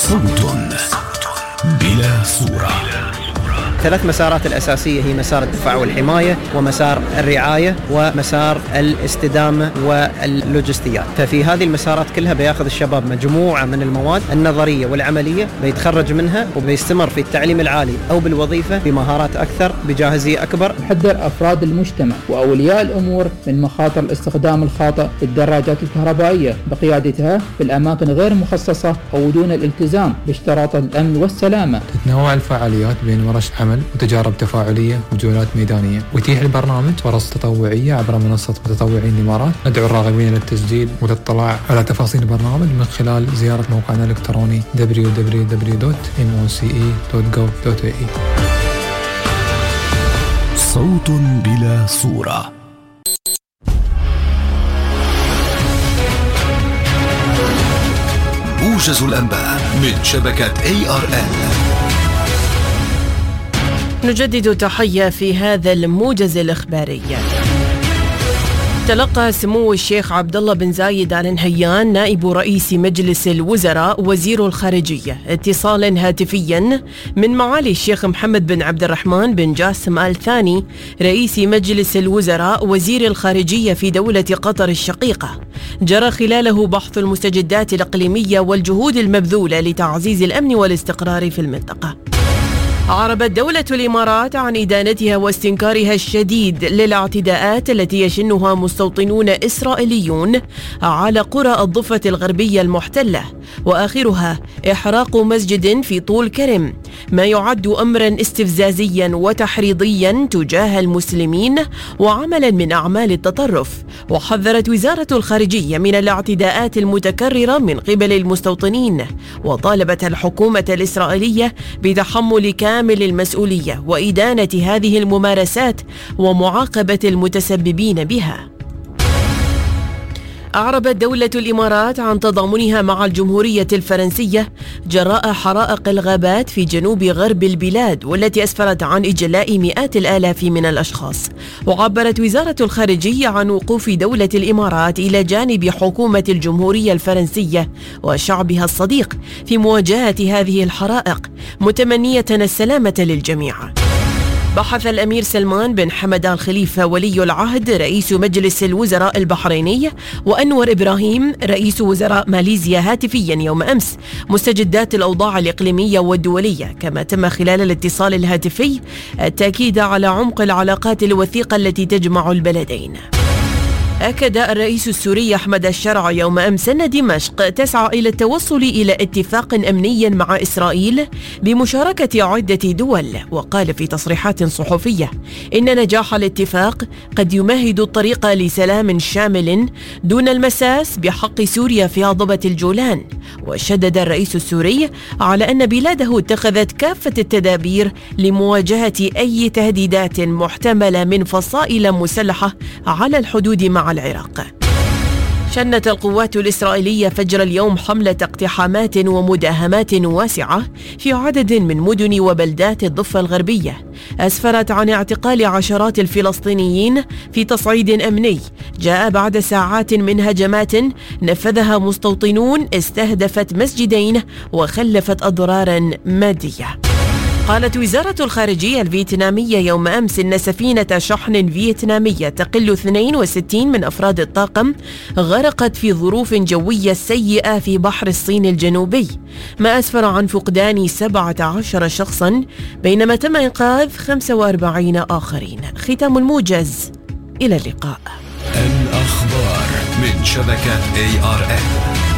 صوت بلا صورة. 3 مسارات الأساسية هي مسار الدفاع والحماية، ومسار الرعاية، ومسار الاستدامة واللوجستيات. ففي هذه المسارات كلها بياخذ الشباب مجموعة من المواد النظرية والعملية، بيتخرج منها وبيستمر في التعليم العالي أو بالوظيفة بمهارات أكثر بجاهزية أكبر. نحذر أفراد المجتمع وأولياء الأمور من مخاطر الاستخدام الخاطئ للدراجات الكهربائية بقيادتها في الأماكن غير المخصصة أو دون الالتزام باشتراطات الأمن والسلامة. تتنوع الفعاليات بين ورش عمل وتجارب تفاعلية وجولات ميدانية، ويتيح البرنامج فرص تطوعية عبر منصة متطوعين الإمارات. ندعو الراغبين للتسجيل والاطلاع على تفاصيل البرنامج من خلال زيارة موقعنا الإلكتروني www.moce.gov.ae. صوت بلا صورة. موجز الأنباء من شبكة ARN. نجدد تحية في هذا الموجز الإخباري. تلقى سمو الشيخ عبد الله بن زايد آل نهيان نائب رئيس مجلس الوزراء وزير الخارجية اتصالا هاتفيا من معالي الشيخ محمد بن عبد الرحمن بن جاسم آل ثاني رئيس مجلس الوزراء وزير الخارجية في دولة قطر الشقيقة، جرى خلاله بحث المستجدات الإقليمية والجهود المبذولة لتعزيز الأمن والاستقرار في المنطقة. أعربت دولة الإمارات عن إدانتها واستنكارها الشديد للاعتداءات التي يشنها مستوطنون إسرائيليون على قرى الضفة الغربية المحتلة، وآخرها إحراق مسجد في طول كرم، ما يعد أمرا استفزازيا وتحريضيا تجاه المسلمين وعملا من أعمال التطرف. وحذرت وزارة الخارجية من الاعتداءات المتكررة من قبل المستوطنين، وطالبت الحكومة الإسرائيلية بتحمل كامل المسؤولية وإدانة هذه الممارسات ومعاقبة المتسببين بها. أعربت دولة الإمارات عن تضامنها مع الجمهورية الفرنسية جراء حرائق الغابات في جنوب غرب البلاد، والتي أسفرت عن إجلاء مئات الآلاف من الأشخاص. وعبرت وزارة الخارجية عن وقوف دولة الإمارات إلى جانب حكومة الجمهورية الفرنسية وشعبها الصديق في مواجهة هذه الحرائق، متمنية السلامة للجميع. بحث الأمير سلمان بن حمد آل خليفة ولي العهد رئيس مجلس الوزراء البحريني وأنور إبراهيم رئيس وزراء ماليزيا هاتفيا يوم أمس مستجدات الأوضاع الإقليمية والدولية، كما تم خلال الاتصال الهاتفي التأكيد على عمق العلاقات الوثيقة التي تجمع البلدين. أكد الرئيس السوري أحمد الشرع يوم أمس أن دمشق تسعى إلى التوصل إلى اتفاق أمني مع إسرائيل بمشاركة عدة دول، وقال في تصريحات صحفية إن نجاح الاتفاق قد يمهد الطريق لسلام شامل دون المساس بحق سوريا في هضبة الجولان. وشدد الرئيس السوري على أن بلاده اتخذت كافة التدابير لمواجهة أي تهديدات محتملة من فصائل مسلحة على الحدود مع العراق. شنت القوات الإسرائيلية فجر اليوم حملة اقتحامات ومداهمات واسعة في عدد من مدن وبلدات الضفة الغربية، أسفرت عن اعتقال عشرات الفلسطينيين في تصعيد أمني جاء بعد ساعات من هجمات نفذها مستوطنون استهدفت مسجدين وخلفت أضرارا مادية. قالت وزارة الخارجية الفيتنامية يوم أمس إن سفينة شحن فيتنامية تقل 62 من أفراد الطاقم غرقت في ظروف جوية سيئة في بحر الصين الجنوبي، ما أسفر عن فقدان 17 شخصا بينما تم إنقاذ 45 آخرين. ختام الموجز، إلى اللقاء. الأخبار من شبكة ARN.